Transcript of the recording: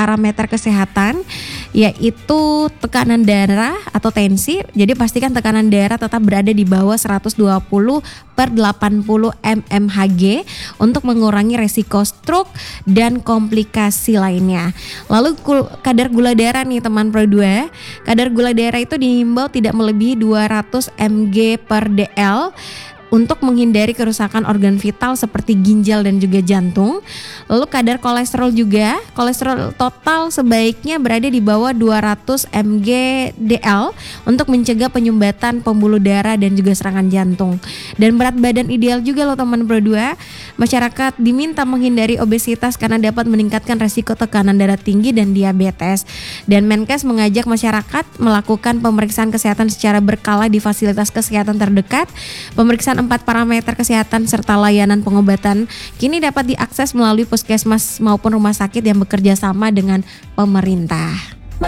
parameter kesehatan, yaitu tekanan darah atau tensi. Jadi pastikan tekanan darah tetap berada di bawah 120/80 mmHg untuk mengurangi resiko stroke dan komplikasi lainnya. Lalu kadar gula darah nih teman Pro 2. Kadar gula darah itu diimbau tidak melebihi 200 mg/dl untuk menghindari kerusakan organ vital seperti ginjal dan juga jantung. Lalu kadar kolesterol juga, kolesterol total sebaiknya berada di bawah 200 mg/dl untuk mencegah penyumbatan pembuluh darah dan juga serangan jantung. Dan berat badan ideal juga loh teman Pro 2. Masyarakat diminta menghindari obesitas karena dapat meningkatkan resiko tekanan darah tinggi dan diabetes. Dan Menkes mengajak masyarakat melakukan pemeriksaan kesehatan secara berkala di fasilitas kesehatan terdekat. Pemeriksaan 4 parameter kesehatan serta layanan pengobatan kini dapat diakses melalui puskesmas maupun rumah sakit yang bekerja sama dengan pemerintah.